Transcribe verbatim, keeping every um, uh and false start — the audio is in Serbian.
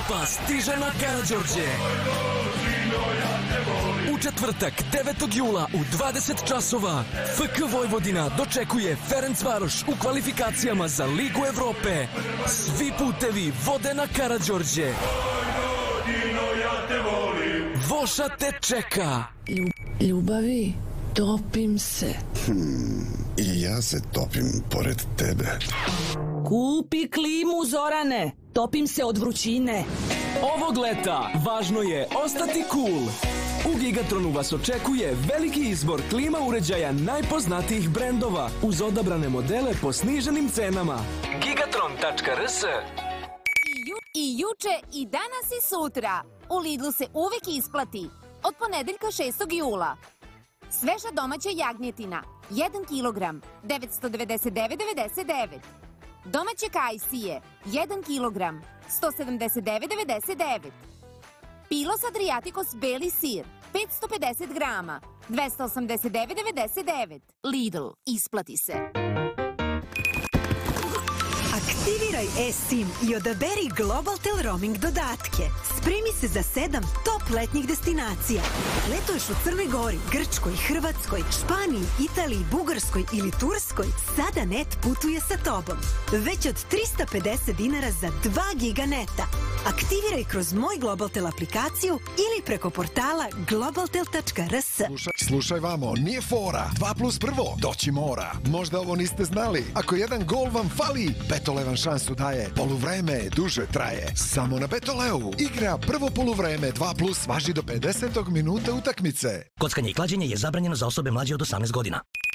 Ekipa stiže na Karađorđe. U četvrtak, devetog jula u dvadeset časova F K Vojvodina dočekuje Ferencvaroš u kvalifikacijama za Ligu Evrope. Svi putevi vode na Karađorđe. Voša te čeka. Ljubavi, topim se. Hmm, i ja se topim pored tebe. Kupi klimu, Zorane. Topim se od vrućine. Ovog leta važno je ostati cool. U Gigatronu vas očekuje veliki izbor klima uređaja najpoznatijih brendova uz odabrane modele po sniženim cenama. gigatron tačka r s. I, ju, I juče, i danas i sutra. U Lidlu se uvek isplati. Od ponedeljka šestog jula. Sveža domaća jagnjetina, jedan kilogram, devetsto devedeset devet zarez devedeset devet. Domaće kajsije, jedan kilogram, sto sedamdeset devet zarez devedeset devet. Pilos Adriaticos beli sir, petsto pedeset grama, dvesta osamdeset devet zarez devedeset devet. Lidl, isplati se. Aktiviraj e-SIM i odaberi Globaltel roaming dodatke. Spremi se za sedam top letnjih destinacija. Letuješ u Crnoj Gori, Grčkoj, Hrvatskoj, Španiji, Italiji, Bugarskoj ili Turskoj, sada net putuje sa tobom. Već od trista pedeset dinara za dva giga neta. Aktiviraj kroz Moj Globaltel aplikaciju ili preko portala globaltel tačka r s. Slušaj, slušaj vamo, nije fora. Dva plus prvo, doći mora. Možda ovo niste znali. Ako jedan gol vam fali, Betole vam šansu daje. Poluvreme duže traje. Samo na Betoleu. Igra prvo poluvreme dva plus važi do pedesetog minuta utakmice. Kockanje i klađenje je zabranjeno za osobe mlađe od osamnaest godina.